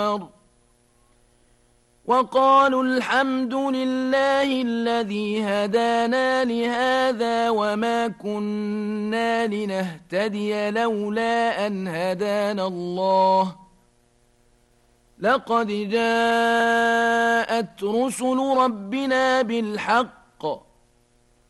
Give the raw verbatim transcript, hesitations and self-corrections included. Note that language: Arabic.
وقالوا الحمد لله الذي هدانا لهذا وما كنا لنهتدي لولا أن هدانا الله لقد جاءت رسل ربنا بالحق